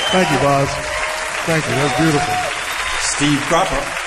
Thank you, Boz. Thank you. That's beautiful. Steve Cropper.